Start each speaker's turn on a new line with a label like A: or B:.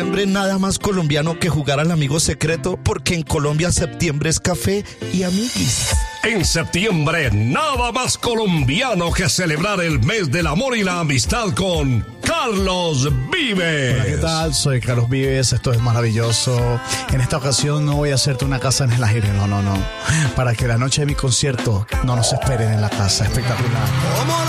A: Nada más colombiano que jugar al amigo secreto, porque en Colombia septiembre es café y amiguis.
B: En septiembre, nada más colombiano que celebrar el mes del amor y la amistad con Carlos Vives.
C: Hola, ¿qué tal? Soy Carlos Vives, esto es maravilloso. En esta ocasión no voy a hacerte una casa en el aire, no. Para que la noche de mi concierto no nos esperen en la casa. Espectacular.